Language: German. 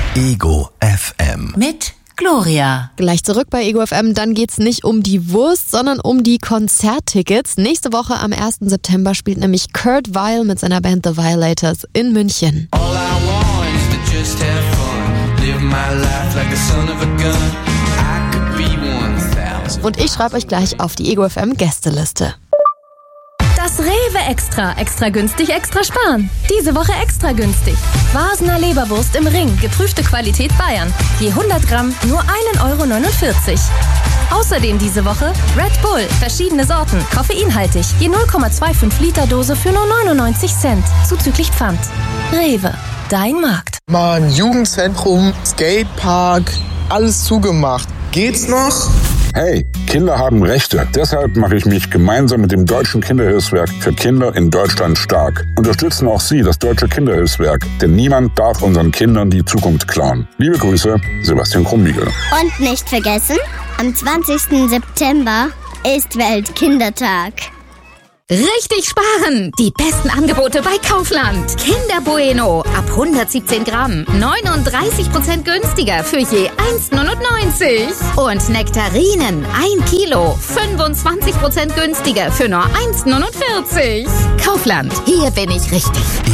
Ego FM. Mit Gloria. Gleich zurück bei Ego FM, dann geht's nicht um die Wurst, sondern um die Konzerttickets. Nächste Woche am 1. September spielt nämlich Kurt Weill mit seiner Band The Violators in München. Und ich schreibe euch gleich auf die Ego FM Gästeliste. Das Rewe Extra. Extra günstig, extra sparen. Diese Woche extra günstig. Vasener Leberwurst im Ring. Geprüfte Qualität Bayern. Je 100 Gramm nur 1,49 €. Außerdem diese Woche Red Bull. Verschiedene Sorten. Koffeinhaltig. Je 0,25 Liter Dose für nur 99 Cent. Zuzüglich Pfand. Rewe. Dein Markt. Mann, Jugendzentrum, Skatepark, alles zugemacht. Geht's noch? Hey, Kinder haben Rechte. Deshalb mache ich mich gemeinsam mit dem Deutschen Kinderhilfswerk für Kinder in Deutschland stark. Unterstützen auch Sie das Deutsche Kinderhilfswerk, denn niemand darf unseren Kindern die Zukunft klauen. Liebe Grüße, Sebastian Krumbiegel. Und nicht vergessen, am 20. September ist Weltkindertag. Richtig sparen! Die besten Angebote bei Kaufland. Kinder Bueno ab 117 Gramm. 39% günstiger für je 1,99 €. Und Nektarinen 1 Kilo. 25% günstiger für nur 1,49 €. Kaufland, hier bin ich richtig.